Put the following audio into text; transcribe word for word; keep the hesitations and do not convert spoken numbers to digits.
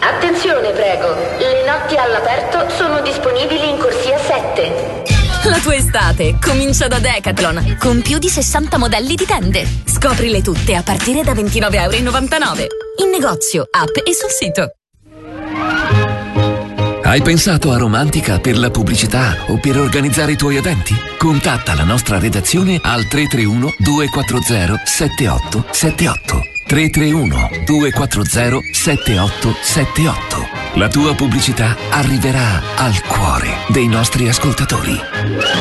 Attenzione, prego. Le notti all'aperto sono disponibili in corsia sette. La tua estate comincia da Decathlon, con più di sessanta modelli di tende. Scoprile tutte a partire da ventinove e novantanove euro. In negozio, app e sul sito. Hai pensato a Romantica per la pubblicità o per organizzare i tuoi eventi? Contatta la nostra redazione al tre tre uno due quattro zero sette otto sette otto. tre tre uno due quattro zero sette otto sette otto. La tua pubblicità arriverà al cuore dei nostri ascoltatori.